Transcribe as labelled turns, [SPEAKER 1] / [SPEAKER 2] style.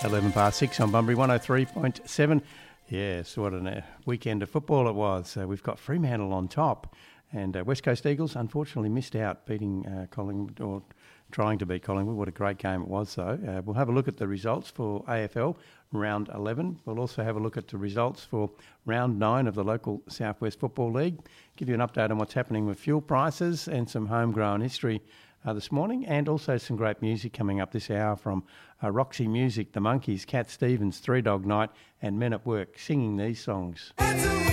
[SPEAKER 1] 11 past 6 on Bunbury 103.7. Yes, what a weekend of football it was. We've got Fremantle on top, and West Coast Eagles unfortunately missed out beating Collingwood, or trying to beat Collingwood. What a great game it was, though. We'll have a look at the results for AFL round 11. We'll also have a look at the results for round 9 of the local Southwest Football League, give you an update on what's happening with fuel prices and some homegrown history this morning, and also some great music coming up this hour from Roxy Music, The Monkeys, Cat Stevens, Three Dog Night and Men at Work singing these songs.